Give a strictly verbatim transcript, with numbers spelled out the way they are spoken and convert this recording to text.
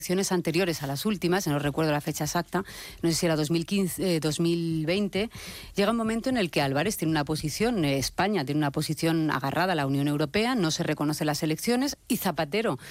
elecciones anteriores a las últimas, no recuerdo la fecha exacta, no sé si era dos mil quince, eh, dos mil veinte, llega un momento en el que Álvarez tiene una posición, eh, España tiene una posición agarrada a la Unión Europea, no se reconocen las elecciones y Zapatero